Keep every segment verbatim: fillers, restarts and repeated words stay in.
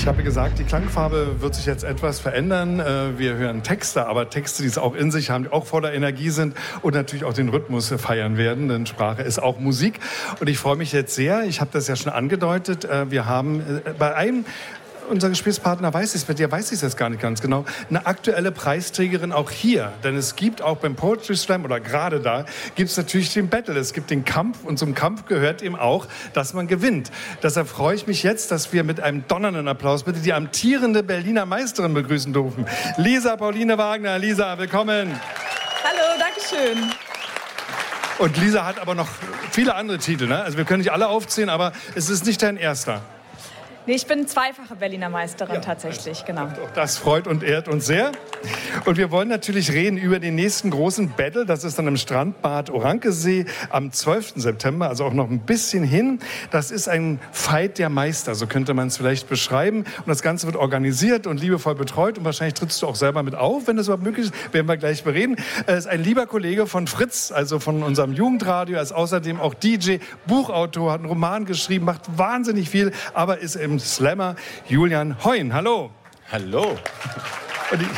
Ich habe gesagt, die Klangfarbe wird sich jetzt etwas verändern. Wir hören Texte, aber Texte, die es auch in sich haben, die auch voller Energie sind und natürlich auch den Rhythmus feiern werden, denn Sprache ist auch Musik. Und ich freue mich jetzt sehr, ich habe das ja schon angedeutet, wir haben bei einem unser Gesprächspartner weiß es, der weiß es jetzt gar nicht ganz genau, eine aktuelle Preisträgerin auch hier. Denn es gibt auch beim Poetry Slam, oder gerade da, gibt es natürlich den Battle. Es gibt den Kampf und zum Kampf gehört eben auch, dass man gewinnt. Deshalb freue ich mich jetzt, dass wir mit einem donnernden Applaus bitte die amtierende Berliner Meisterin begrüßen dürfen. Lisa Pauline Wagner. Lisa, willkommen. Hallo, danke schön. Und Lisa hat aber noch viele andere Titel, ne? Also wir können nicht alle aufzählen, aber es ist nicht dein erster. Nee, ich bin zweifache Berliner Meisterin, ja, tatsächlich, also, genau. Auch das freut und ehrt uns sehr. Und wir wollen natürlich reden über den nächsten großen Battle. Das ist dann im Strandbad Orankesee am zwölften September, also auch noch ein bisschen hin. Das ist ein Fight der Meister, so könnte man es vielleicht beschreiben. Und das Ganze wird organisiert und liebevoll betreut. Und wahrscheinlich trittst du auch selber mit auf, wenn das überhaupt möglich ist. Werden wir gleich bereden. Er ist ein lieber Kollege von Fritz, also von unserem Jugendradio. Er ist außerdem auch D J, Buchautor, hat einen Roman geschrieben, macht wahnsinnig viel, aber ist im Slammer Julian Heun. Hallo. Hallo. Und die,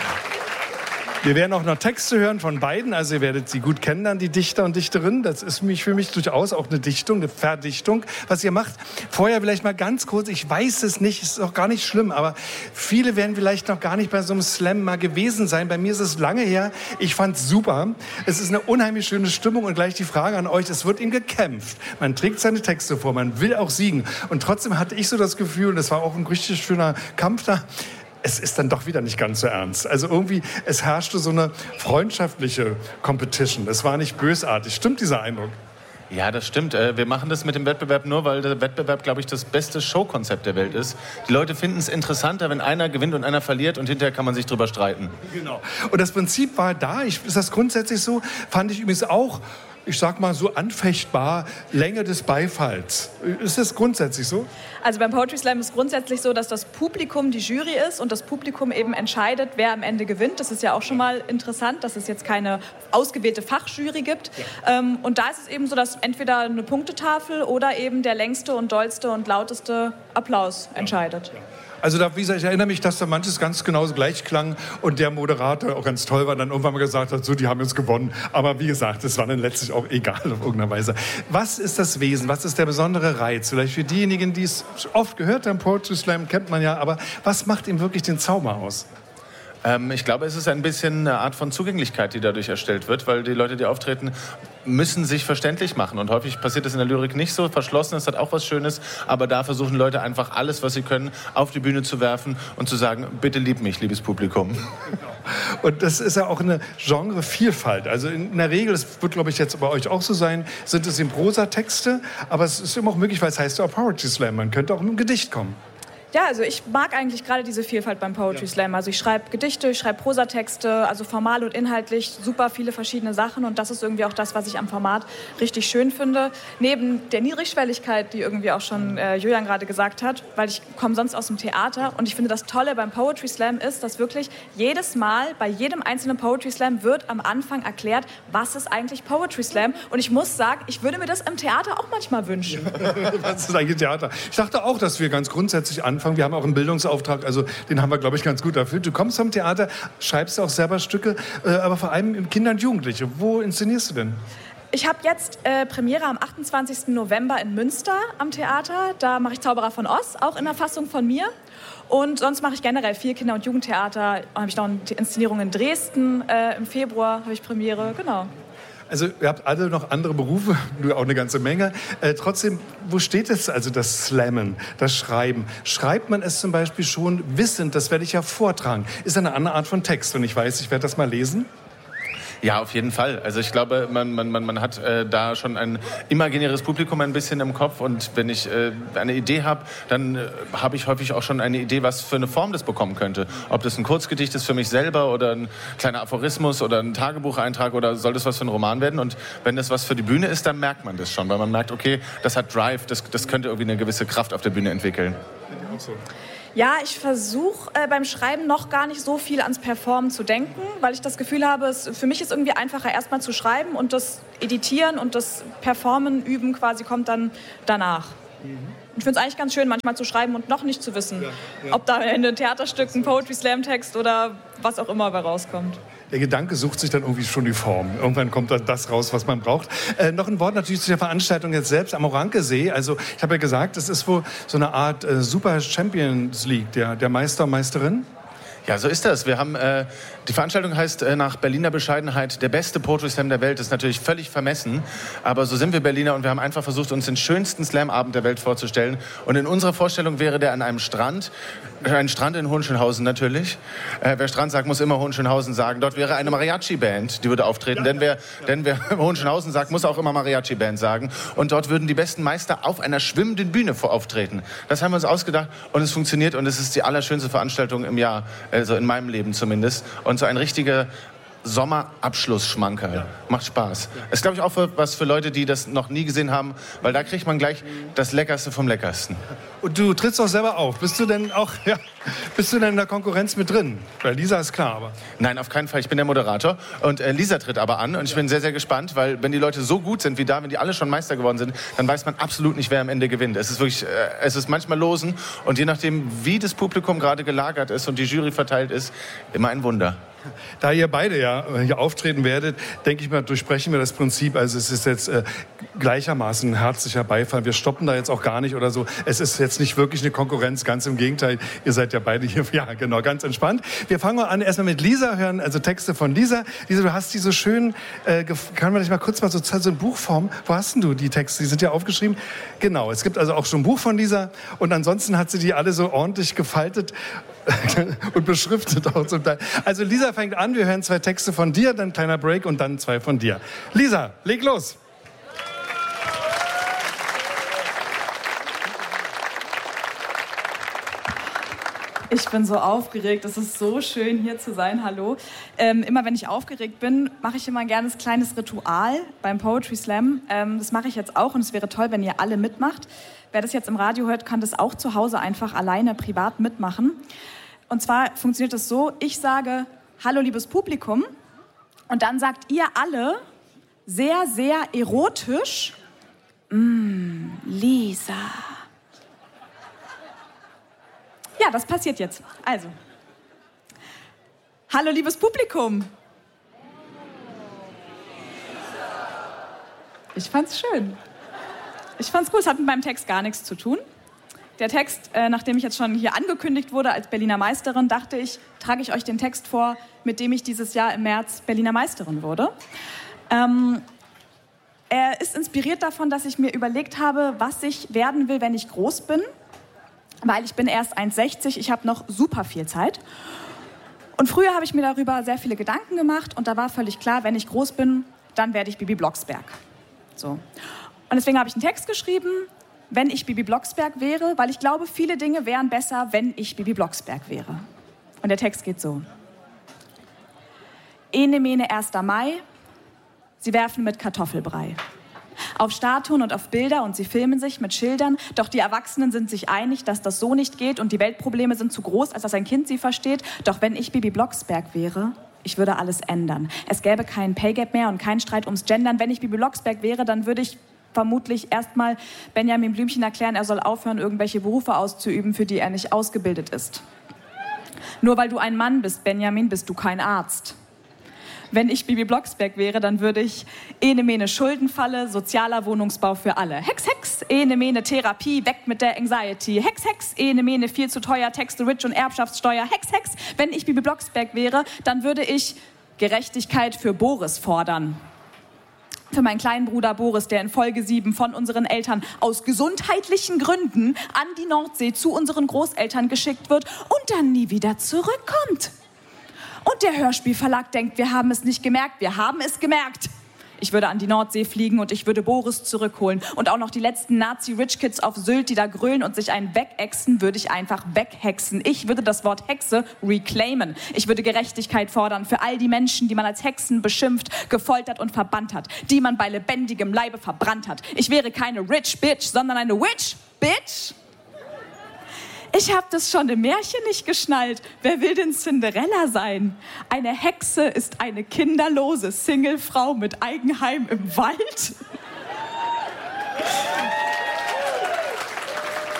wir werden auch noch Texte hören von beiden, also ihr werdet sie gut kennen, dann die Dichter und Dichterinnen. Das ist mich, für mich durchaus auch eine Dichtung, eine Verdichtung, was ihr macht. Vorher vielleicht mal ganz kurz, ich weiß es nicht, ist auch gar nicht schlimm, aber viele werden vielleicht noch gar nicht bei so einem Slam mal gewesen sein. Bei mir ist es lange her, ich fand es super. Es ist eine unheimlich schöne Stimmung und gleich die Frage an euch, es wird ihm gekämpft. Man trägt seine Texte vor, man will auch siegen. Und trotzdem hatte ich so das Gefühl, und das war auch ein richtig schöner Kampf da, es ist dann doch wieder nicht ganz so ernst. Also irgendwie, es herrschte so eine freundschaftliche Competition. Es war nicht bösartig. Stimmt dieser Eindruck? Ja, das stimmt. Wir machen das mit dem Wettbewerb nur, weil der Wettbewerb, glaube ich, das beste Showkonzept der Welt ist. Die Leute finden es interessanter, wenn einer gewinnt und einer verliert und hinterher kann man sich drüber streiten. Genau. Und das Prinzip war da, ich, ist das grundsätzlich so, fand ich übrigens auch, ich sag mal so anfechtbar, Länge des Beifalls. Ist das grundsätzlich so? Also beim Poetry Slam ist es grundsätzlich so, dass das Publikum die Jury ist und das Publikum eben entscheidet, wer am Ende gewinnt. Das ist ja auch schon mal interessant, dass es jetzt keine ausgewählte Fachjury gibt. Ja. Ähm, und da ist es eben so, dass entweder eine Punktetafel oder eben der längste und dollste und lauteste Applaus entscheidet. Ja. Ja. Also da, wie gesagt, ich erinnere mich, dass da manches ganz genauso gleich klang und der Moderator auch ganz toll war, dann irgendwann mal gesagt hat, so, die haben jetzt gewonnen. Aber wie gesagt, das war dann letztlich auch egal auf irgendeine Weise. Was ist das Wesen? Was ist der besondere Reiz? Vielleicht für diejenigen, die es oft gehört haben, Poetry Slam kennt man ja, aber was macht ihm wirklich den Zauber aus? Ähm, ich glaube, es ist ein bisschen eine Art von Zugänglichkeit, die dadurch erstellt wird, weil die Leute, die auftreten, müssen sich verständlich machen. Und häufig passiert das in der Lyrik nicht so. Verschlossen ist, hat auch was Schönes. Aber da versuchen Leute einfach alles, was sie können, auf die Bühne zu werfen und zu sagen, bitte lieb mich, liebes Publikum. Und das ist ja auch eine Genrevielfalt. Also in der Regel, das wird, glaube ich, jetzt bei euch auch so sein, sind es eben Prosatexte. Aber es ist immer auch möglich, weil es heißt ja auch Poetry Slam. Man könnte auch mit einem Gedicht kommen. Ja, also ich mag eigentlich gerade diese Vielfalt beim Poetry Slam. Also ich schreibe Gedichte, ich schreibe Prosatexte, also formal und inhaltlich super viele verschiedene Sachen. Und das ist irgendwie auch das, was ich am Format richtig schön finde. Neben der Niedrigschwelligkeit, die irgendwie auch schon äh, Julian gerade gesagt hat, weil ich komme sonst aus dem Theater. Und ich finde, das Tolle beim Poetry Slam ist, dass wirklich jedes Mal, bei jedem einzelnen Poetry Slam wird am Anfang erklärt, was ist eigentlich Poetry Slam. Und ich muss sagen, ich würde mir das im Theater auch manchmal wünschen. Was ist eigentlich Theater? Ich dachte auch, dass wir ganz grundsätzlich anfangen. Wir haben auch einen Bildungsauftrag, also den haben wir, glaube ich, ganz gut erfüllt. Du kommst vom Theater, schreibst auch selber Stücke, äh, aber vor allem im Kinder und Jugendliche. Wo inszenierst du denn? Ich habe jetzt äh, Premiere am achtundzwanzigsten November in Münster am Theater. Da mache ich Zauberer von Oz, auch in der Fassung von mir. Und sonst mache ich generell viel Kinder- und Jugendtheater. Dann habe ich noch eine Inszenierung in Dresden. Äh, Im Februar habe ich Premiere, genau. Also ihr habt alle noch andere Berufe, du auch eine ganze Menge. Äh, trotzdem, wo steht es also das Slammen, das Schreiben? Schreibt man es zum Beispiel schon wissend, das werde ich ja vortragen? Ist eine andere Art von Text und ich weiß, ich werde das mal lesen? Ja, auf jeden Fall. Also ich glaube, man, man, man hat äh, da schon ein imaginäres Publikum ein bisschen im Kopf und wenn ich äh, eine Idee habe, dann äh, habe ich häufig auch schon eine Idee, was für eine Form das bekommen könnte. Ob das ein Kurzgedicht ist für mich selber oder ein kleiner Aphorismus oder ein Tagebucheintrag oder soll das was für ein Roman werden? Und wenn das was für die Bühne ist, dann merkt man das schon, weil man merkt, okay, das hat Drive, das, das könnte irgendwie eine gewisse Kraft auf der Bühne entwickeln. Ja, ich versuche äh, beim Schreiben noch gar nicht so viel ans Performen zu denken, weil ich das Gefühl habe, es, für mich ist irgendwie einfacher, erstmal zu schreiben und das Editieren und das Performen, Üben quasi kommt dann danach. Mhm. Ich finde es eigentlich ganz schön, manchmal zu schreiben und noch nicht zu wissen, ja, ja. ob da in ein Theaterstück, ein Poetry-Slam-Text oder was auch immer bei rauskommt. Der Gedanke sucht sich dann irgendwie schon die Form. Irgendwann kommt dann das raus, was man braucht. Äh, noch ein Wort natürlich zu der Veranstaltung jetzt selbst am Orankesee. Also ich habe ja gesagt, es ist wohl so eine Art äh, Super Champions League der, der Meister und Meisterin. Ja, so ist das. Wir haben, äh, die Veranstaltung heißt äh, nach Berliner Bescheidenheit der beste Poetry Slam der Welt. Das ist natürlich völlig vermessen, aber so sind wir Berliner und wir haben einfach versucht, uns den schönsten Slam-Abend der Welt vorzustellen. Und in unserer Vorstellung wäre der an einem Strand, ein Strand in Hohenschönhausen natürlich. Äh, wer Strand sagt, muss immer Hohenschönhausen sagen. Dort wäre eine Mariachi-Band, die würde auftreten. Denn wer, denn wer Hohenschönhausen sagt, muss auch immer Mariachi-Band sagen. Und dort würden die besten Meister auf einer schwimmenden Bühne auftreten. Das haben wir uns ausgedacht und es funktioniert und es ist die allerschönste Veranstaltung im Jahr. Also in meinem Leben zumindest. Und so ein richtiger Sommerabschlussschmankerl. Ja. Macht Spaß. Ja. Ist, glaube ich, auch für, was für Leute, die das noch nie gesehen haben, weil da kriegt man gleich das Leckerste vom Leckersten. Und du trittst auch selber auf. Bist du denn auch, ja, bist du denn in der Konkurrenz mit drin? Weil Lisa ist klar, aber... Nein, auf keinen Fall. Ich bin der Moderator. Und äh, Lisa tritt aber an. Und ich bin sehr, sehr gespannt, weil wenn die Leute so gut sind wie da, wenn die alle schon Meister geworden sind, dann weiß man absolut nicht, wer am Ende gewinnt. Es ist wirklich, äh, es ist manchmal losen. Und je nachdem, wie das Publikum gerade gelagert ist und die Jury verteilt ist, immer ein Wunder. Da ihr beide ja hier auftreten werdet, denke ich mal, durchsprechen wir das Prinzip. Also es ist jetzt äh, gleichermaßen ein herzlicher Beifall. Wir stoppen da jetzt auch gar nicht oder so. Es ist jetzt nicht wirklich eine Konkurrenz, ganz im Gegenteil. Ihr seid ja beide hier, ja genau, ganz entspannt. Wir fangen mal an, erstmal mit Lisa hören, also Texte von Lisa. Lisa, du hast die so schön, äh, kann man dich mal kurz mal so, so in Buchform, wo hast denn du die Texte? Die sind ja aufgeschrieben. Genau, es gibt also auch schon ein Buch von Lisa und ansonsten hat sie die alle so ordentlich gefaltet und beschriftet auch zum Teil. Also Lisa fängt an, wir hören zwei Texte von dir, dann ein kleiner Break und dann zwei von dir. Lisa, leg los! Ich bin so aufgeregt, es ist so schön hier zu sein, hallo. Ähm, immer wenn ich aufgeregt bin, mache ich immer ein kleines kleines Ritual beim Poetry Slam. Ähm, das mache ich jetzt auch und es wäre toll, wenn ihr alle mitmacht. Wer das jetzt im Radio hört, kann das auch zu Hause einfach alleine privat mitmachen. Und zwar funktioniert das so, ich sage, hallo liebes Publikum und dann sagt ihr alle sehr, sehr erotisch, mm, Lisa. Ja, das passiert jetzt. Also, hallo liebes Publikum. Ich fand's schön. Ich fand's gut, es hat mit meinem Text gar nichts zu tun. Der Text, äh, nachdem ich jetzt schon hier angekündigt wurde als Berliner Meisterin, dachte ich, trage ich euch den Text vor, mit dem ich dieses Jahr im März Berliner Meisterin wurde. Ähm, er ist inspiriert davon, dass ich mir überlegt habe, was ich werden will, wenn ich groß bin. Weil ich bin erst eins Komma sechzig, ich habe noch super viel Zeit. Und früher habe ich mir darüber sehr viele Gedanken gemacht und da war völlig klar, wenn ich groß bin, dann werde ich Bibi Blocksberg. So. Und deswegen habe ich einen Text geschrieben, wenn ich Bibi Blocksberg wäre, weil ich glaube, viele Dinge wären besser, wenn ich Bibi Blocksberg wäre. Und der Text geht so. Ene mene erster Mai, sie werfen mit Kartoffelbrei. Auf Statuen und auf Bilder und sie filmen sich mit Schildern. Doch die Erwachsenen sind sich einig, dass das so nicht geht und die Weltprobleme sind zu groß, als dass ein Kind sie versteht. Doch wenn ich Bibi Blocksberg wäre, ich würde alles ändern. Es gäbe keinen Pay-Gap mehr und keinen Streit ums Gendern. Wenn ich Bibi Blocksberg wäre, dann würde ich vermutlich erstmal Benjamin Blümchen erklären, er soll aufhören, irgendwelche Berufe auszuüben, für die er nicht ausgebildet ist. Nur weil du ein Mann bist, Benjamin, bist du kein Arzt. Wenn ich Bibi Blocksberg wäre, dann würde ich ene mene Schuldenfalle, sozialer Wohnungsbau für alle. Hex, Hex, ene mene Therapie, weg mit der Anxiety. Hex, Hex, ene mene viel zu teuer, Texte, Rich und Erbschaftssteuer. Hex, Hex, wenn ich Bibi Blocksberg wäre, dann würde ich Gerechtigkeit für Boris fordern. Für meinen kleinen Bruder Boris, der in Folge sieben von unseren Eltern aus gesundheitlichen Gründen an die Nordsee zu unseren Großeltern geschickt wird und dann nie wieder zurückkommt. Und der Hörspielverlag denkt, wir haben es nicht gemerkt. Wir haben es gemerkt. Ich würde an die Nordsee fliegen und ich würde Boris zurückholen. Und auch noch die letzten Nazi-Rich-Kids auf Sylt, die da grölen und sich einen wegexen, würde ich einfach weghexen. Ich würde das Wort Hexe reclaimen. Ich würde Gerechtigkeit fordern für all die Menschen, die man als Hexen beschimpft, gefoltert und verbannt hat. Die man bei lebendigem Leibe verbrannt hat. Ich wäre keine Rich Bitch, sondern eine Witch Bitch. Ich habe das schon im Märchen nicht geschnallt. Wer will denn Cinderella sein? Eine Hexe ist eine kinderlose Singlefrau mit Eigenheim im Wald.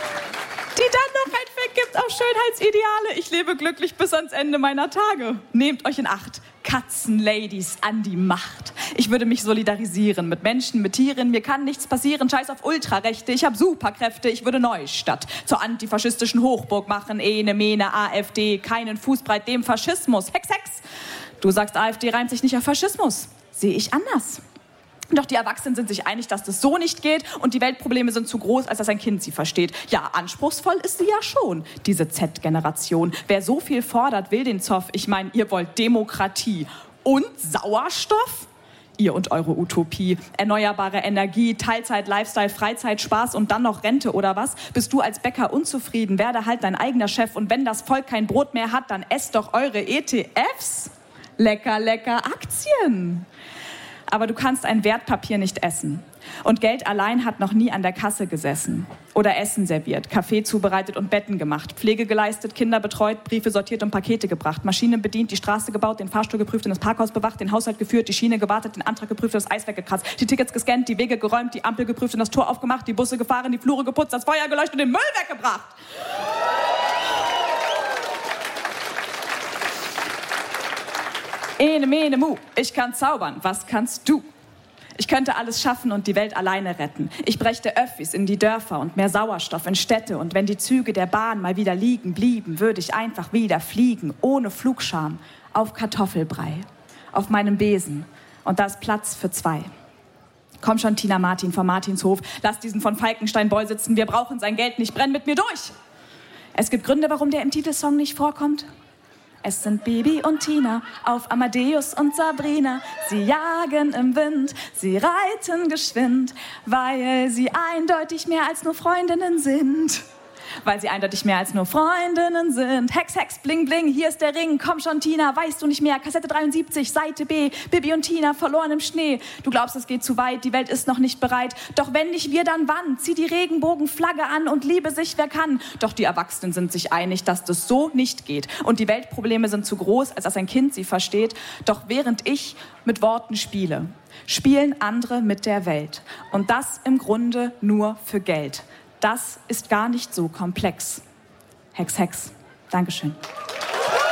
Scheißt auf Schönheitsideale, ich lebe glücklich bis ans Ende meiner Tage. Nehmt euch in Acht, Katzenladies an die Macht. Ich würde mich solidarisieren mit Menschen, mit Tieren, mir kann nichts passieren. Scheiß auf Ultrarechte, ich habe Superkräfte, ich würde Neustadt zur antifaschistischen Hochburg machen. Ene, Mene, AfD, keinen Fußbreit dem Faschismus. Hex, Hex. Du sagst, AfD reimt sich nicht auf Faschismus. Sehe ich anders. Doch die Erwachsenen sind sich einig, dass das so nicht geht und die Weltprobleme sind zu groß, als dass ein Kind sie versteht. Ja, anspruchsvoll ist sie ja schon, diese Z-Generation. Wer so viel fordert, will den Zoff. Ich meine, ihr wollt Demokratie und Sauerstoff? Ihr und eure Utopie. Erneuerbare Energie, Teilzeit, Lifestyle, Freizeit, Spaß und dann noch Rente oder was? Bist du als Bäcker unzufrieden? Werde halt dein eigener Chef und wenn das Volk kein Brot mehr hat, dann esst doch eure E T Fs. Lecker, lecker Aktien. Aber du kannst ein Wertpapier nicht essen. Und Geld allein hat noch nie an der Kasse gesessen. Oder Essen serviert, Kaffee zubereitet und Betten gemacht, Pflege geleistet, Kinder betreut, Briefe sortiert und Pakete gebracht, Maschinen bedient, die Straße gebaut, den Fahrstuhl geprüft und das Parkhaus bewacht, den Haushalt geführt, die Schiene gewartet, den Antrag geprüft und das Eis weggekratzt, die Tickets gescannt, die Wege geräumt, die Ampel geprüft und das Tor aufgemacht, die Busse gefahren, die Flure geputzt, das Feuer gelöscht und den Müll weggebracht. Ene, mene, mu, ich kann zaubern, was kannst du? Ich könnte alles schaffen und die Welt alleine retten. Ich brächte Öffis in die Dörfer und mehr Sauerstoff in Städte. Und wenn die Züge der Bahn mal wieder liegen blieben, würde ich einfach wieder fliegen, ohne Flugscham, auf Kartoffelbrei, auf meinem Besen. Und da ist Platz für zwei. Komm schon, Tina Martin vom Martinshof, lass diesen von Falkenstein Boy sitzen, wir brauchen sein Geld nicht, brenn mit mir durch. Es gibt Gründe, warum der im Titelsong nicht vorkommt. Es sind Bibi und Tina auf Amadeus und Sabrina. Sie jagen im Wind, sie reiten geschwind, weil sie eindeutig mehr als nur Freundinnen sind. Weil sie eindeutig mehr als nur Freundinnen sind. Hex, Hex, Bling, Bling, hier ist der Ring. Komm schon, Tina, weißt du nicht mehr? Kassette dreiundsiebzig, Seite B. Bibi und Tina, verloren im Schnee. Du glaubst, es geht zu weit, die Welt ist noch nicht bereit. Doch wenn nicht wir, dann wann? Zieh die Regenbogenflagge an und liebe sich, wer kann. Doch die Erwachsenen sind sich einig, dass das so nicht geht. Und die Weltprobleme sind zu groß, als dass ein Kind sie versteht. Doch während ich mit Worten spiele, spielen andere mit der Welt. Und das im Grunde nur für Geld. Das ist gar nicht so komplex. Hex, Hex. Dankeschön.